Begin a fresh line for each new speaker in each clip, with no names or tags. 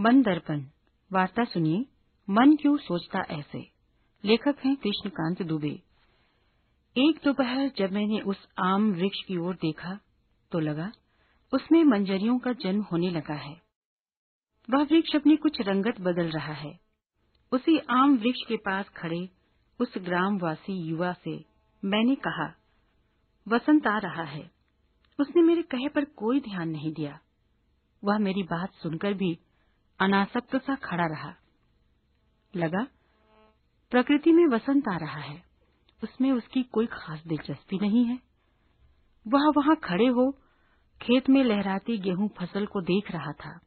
मन दर्पण वार्ता सुनिए। मन क्यों सोचता ऐसे। लेखक हैं कृष्णकांत दुबे। एक दोपहर जब मैंने उस आम वृक्ष की ओर देखा तो लगा उसमें मंजरियों का जन्म होने लगा है। वह वृक्ष अपनी कुछ रंगत बदल रहा है। उसी आम वृक्ष के पास खड़े उस ग्रामवासी युवा से मैंने कहा, वसंत आ रहा है। उसने मेरे कहे पर कोई ध्यान नहीं दिया। वह मेरी बात सुनकर भी अनासक्त सा खड़ा रहा। लगा प्रकृति में वसंत आ रहा है, उसमें उसकी कोई खास दिलचस्पी नहीं है। वह वहां खड़े हो खेत में लहराती गेहूं फसल को देख रहा था।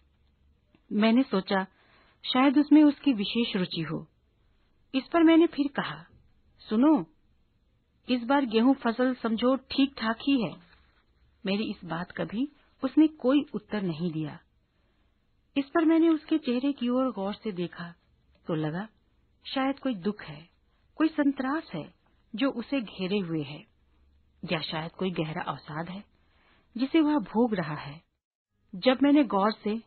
मैंने सोचा शायद उसमें उसकी विशेष रुचि हो। इस पर मैंने फिर कहा, सुनो, इस बार गेहूं फसल समझो ठीक ठाक ही है। मेरी इस बात का भी उसने कोई उत्तर नहीं दिया। इस पर मैंने उसके चेहरे की ओर गौर से देखा तो लगा शायद कोई दुख है, कोई संतरास है जो उसे घेरे हुए है, या शायद कोई गहरा अवसाद है जिसे वह भोग रहा है। जब मैंने गौर से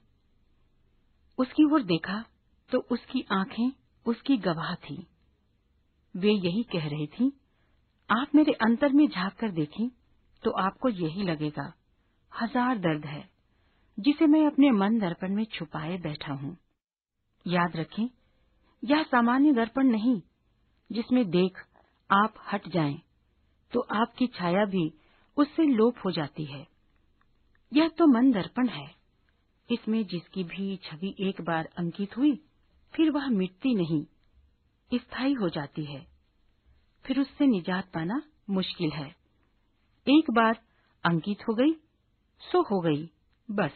उसकी ओर देखा तो उसकी आंखें उसकी गवाह थीं। वे यही कह रही थीं, आप मेरे अंतर में झांक कर देखें तो आपको यही लगेगा, हजार दर्द है जिसे मैं अपने मन दर्पण में छुपाए बैठा हूं। याद रखें, यह सामान्य दर्पण नहीं जिसमें देख आप हट जाएं तो आपकी छाया भी उससे लोप हो जाती है। यह तो मन दर्पण है। इसमें जिसकी भी छवि एक बार अंकित हुई फिर वह मिटती नहीं, स्थायी हो जाती है। फिर उससे निजात पाना मुश्किल है। एक बार अंकित हो गई सो हो गई, बस।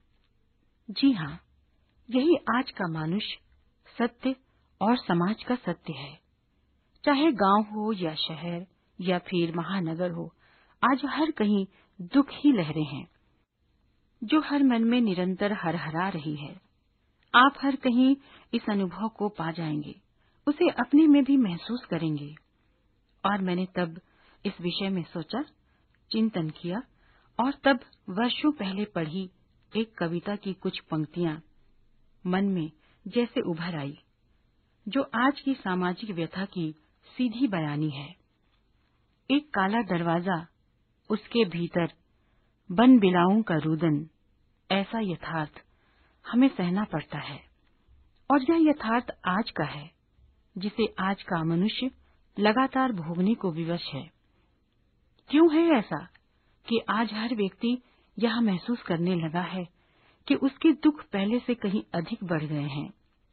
जी हाँ, यही आज का मनुष्य, सत्य और समाज का सत्य है। चाहे गांव हो या शहर या फिर महानगर हो, आज हर कहीं दुख ही लहरें हैं जो हर मन में निरंतर हरहरा रही है। आप हर कहीं इस अनुभव को पा जाएंगे, उसे अपने में भी महसूस करेंगे। और मैंने तब इस विषय में सोचा, चिंतन किया और तब वर्षों पहले पढ़ी एक कविता की कुछ पंक्तियां मन में जैसे उभर आई, जो आज की सामाजिक व्यथा की सीधी बयानी है। एक काला दरवाजा, उसके भीतर बन बिलाऊं का रुदन, ऐसा यथार्थ हमें सहना पड़ता है। और यह यथार्थ आज का है जिसे आज का मनुष्य लगातार भोगने को विवश है। क्यों है ऐसा कि आज हर व्यक्ति यह महसूस करने लगा है कि उसके दुख पहले से कहीं अधिक बढ़ गए हैं।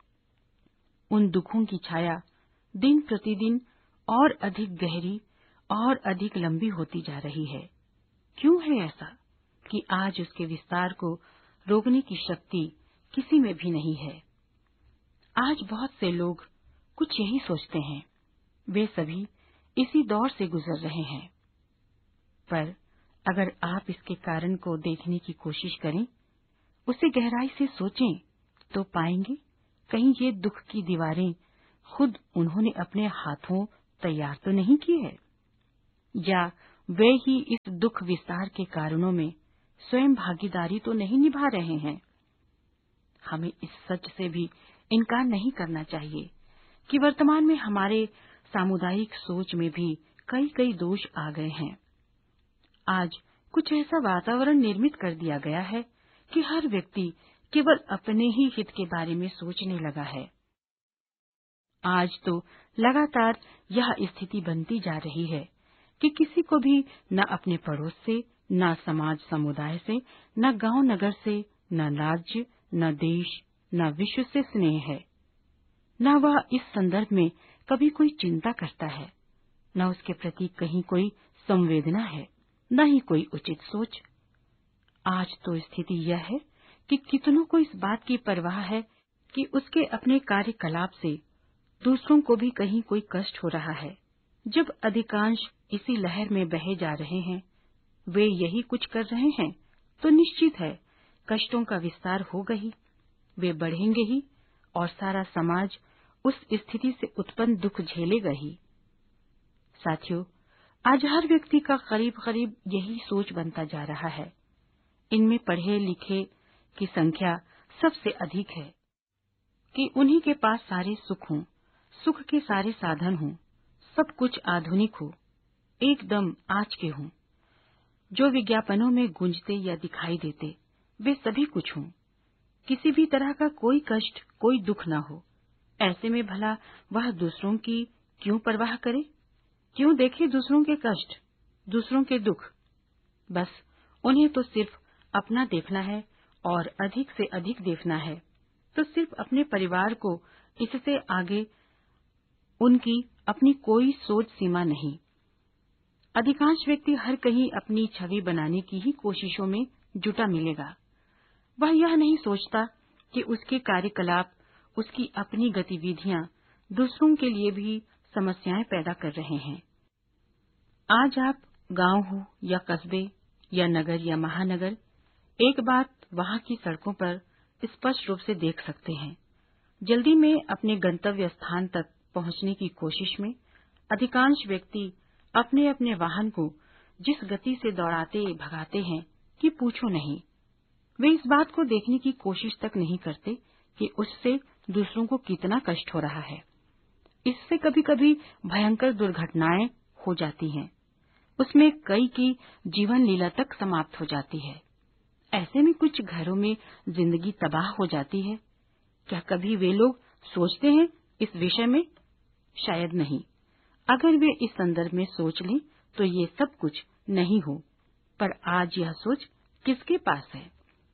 उन दुखों की छाया दिन प्रतिदिन और अधिक गहरी और अधिक लंबी होती जा रही है। क्यों है ऐसा कि आज उसके विस्तार को रोकने की शक्ति किसी में भी नहीं है। आज बहुत से लोग कुछ यही सोचते हैं। वे सभी इसी दौर से गुजर रहे हैं। पर अगर आप इसके कारण को देखने की कोशिश करें, उसे गहराई से सोचें, तो पाएंगे कहीं ये दुख की दीवारें खुद उन्होंने अपने हाथों तैयार तो नहीं की है, या वे ही इस दुख विस्तार के कारणों में स्वयं भागीदारी तो नहीं निभा रहे हैं। हमें इस सच से भी इनकार नहीं करना चाहिए कि वर्तमान में हमारे सामुदायिक सोच में भी कई दोष आ गए हैं। आज कुछ ऐसा वातावरण निर्मित कर दिया गया है कि हर व्यक्ति केवल अपने ही हित के बारे में सोचने लगा है। आज तो लगातार यह स्थिति बनती जा रही है कि किसी को भी न अपने पड़ोस से, न समाज समुदाय से, न गांव नगर से, न राज्य, न देश, न विश्व से स्नेह है। न वह इस संदर्भ में कभी कोई चिंता करता है, न उसके प्रति कहीं कोई संवेदना है, न ही कोई उचित सोच। आज तो स्थिति यह है कि कितनों को इस बात की परवाह है कि उसके अपने कार्यकलाप से दूसरों को भी कहीं कोई कष्ट हो रहा है। जब अधिकांश इसी लहर में बहे जा रहे हैं, वे यही कुछ कर रहे हैं, तो निश्चित है कष्टों का विस्तार होगा ही, वे बढ़ेंगे ही और सारा समाज उस स्थिति से उत्पन्न दुख झेलेगा ही। साथियों, आज हर व्यक्ति का करीब यही सोच बनता जा रहा है। इनमें पढ़े लिखे की संख्या सबसे अधिक है कि उन्हीं के पास सारे सुख हों, सुख के सारे साधन हों, सब कुछ आधुनिक हो, एकदम आज के हों, जो विज्ञापनों में गूंजते या दिखाई देते वे सभी कुछ हों, किसी भी तरह का कोई कष्ट, कोई दुख ना हो। ऐसे में भला वह दूसरों की क्यों परवाह करे? क्यों देखे दूसरों के कष्ट, दूसरों के दुख? बस उन्हें तो सिर्फ अपना देखना है और अधिक से अधिक देखना है, तो सिर्फ अपने परिवार को, इससे आगे उनकी अपनी कोई सोच सीमा नहीं। अधिकांश व्यक्ति हर कहीं अपनी छवि बनाने की ही कोशिशों में जुटा मिलेगा। वह यह नहीं सोचता कि उसके कार्यकलाप, उसकी अपनी गतिविधियां दूसरों के लिए भी समस्याएं पैदा कर रहे हैं। आज आप गांव हो या कस्बे या नगर या महानगर, एक बात वहां की सड़कों पर स्पष्ट रूप से देख सकते हैं। जल्दी में अपने गंतव्य स्थान तक पहुंचने की कोशिश में अधिकांश व्यक्ति अपने अपने वाहन को जिस गति से दौड़ाते भगाते हैं कि पूछो नहीं। वे इस बात को देखने की कोशिश तक नहीं करते कि उससे दूसरों को कितना कष्ट हो रहा है। इससे कभी-कभी भयंकर दुर्घटनाएं हो जाती हैं। उसमें कई की जीवन लीला तक समाप्त हो जाती है। ऐसे में कुछ घरों में जिंदगी तबाह हो जाती है। क्या कभी वे लोग सोचते हैं इस विषय में? शायद नहीं। अगर वे इस संदर्भ में सोच लें तो ये सब कुछ नहीं हो। पर आज यह सोच किसके पास है?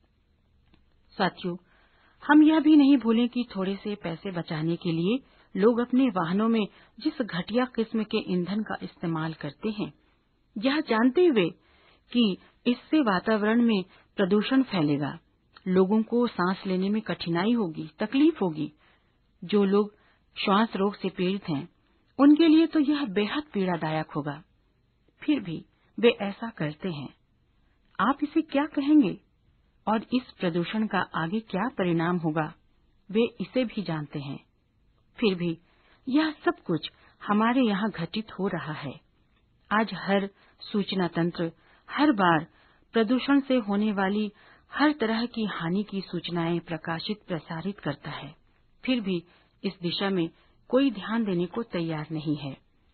साथियों, हम यह भी नहीं भूलें कि थोड़े से पैसे बचाने के लिए लोग अपने वाहनों में जिस घटिया किस्म के ईंधन का इस्तेमाल करते हैं, यह जानते हुए कि इससे वातावरण में प्रदूषण फैलेगा, लोगों को सांस लेने में कठिनाई होगी, तकलीफ होगी। जो लोग श्वास रोग से पीड़ित हैं, उनके लिए तो यह बेहद पीड़ादायक होगा। फिर भी वे ऐसा करते हैं। आप इसे क्या कहेंगे? और इस प्रदूषण का आगे क्या परिणाम होगा, वे इसे भी जानते हैं। फिर भी यह सब कुछ हमारे यहाँ घटित हो रहा है। आज हर सूचना तंत्र हर बार प्रदूषण से होने वाली हर तरह की हानि की सूचनाएं प्रकाशित प्रसारित करता है। फिर भी इस दिशा में कोई ध्यान देने को तैयार नहीं है।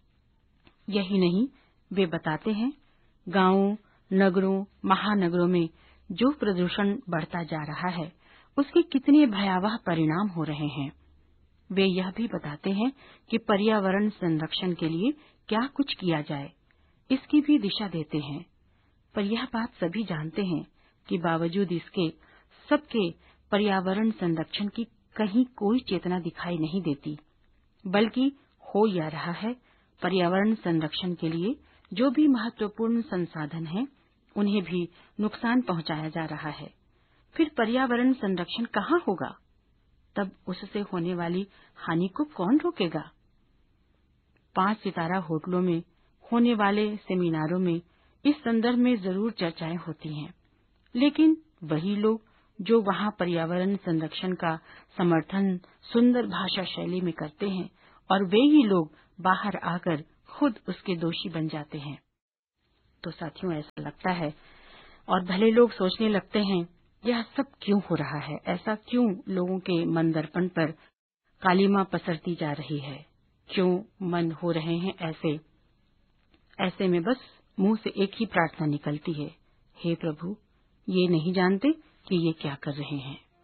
यही नहीं, वे बताते हैं गांवों, नगरों, महानगरों में जो प्रदूषण बढ़ता जा रहा है, उसके कितने भयावह परिणाम हो रहे हैं। वे यह भी बताते हैं कि पर्यावरण संरक्षण के लिए क्या कुछ किया जाए, इसकी भी दिशा देते हैं। पर यह बात सभी जानते हैं कि बावजूद इसके सबके पर्यावरण संरक्षण की कहीं कोई चेतना दिखाई नहीं देती, बल्कि हो यह रहा है पर्यावरण संरक्षण के लिए जो भी महत्वपूर्ण संसाधन हैं, उन्हें भी नुकसान पहुंचाया जा रहा है। फिर पर्यावरण संरक्षण कहाँ होगा? तब उससे होने वाली हानि को कौन रोकेगा? 5 सितारा होटलों में होने वाले सेमिनारों में इस संदर्भ में जरूर चर्चाएं होती हैं, लेकिन वही लोग जो वहां पर्यावरण संरक्षण का समर्थन सुंदर भाषा शैली में करते हैं, और वे ही लोग बाहर आकर खुद उसके दोषी बन जाते हैं। तो साथियों, ऐसा लगता है और भले लोग सोचने लगते हैं, यह सब क्यों हो रहा है? ऐसा क्यों लोगों के मन दर्पण पर कालिमा पसरती जा रही है? क्यों मन हो रहे हैं ऐसे? ऐसे में बस मुंह से एक ही प्रार्थना निकलती है, हे प्रभु, ये नहीं जानते कि ये क्या कर रहे हैं।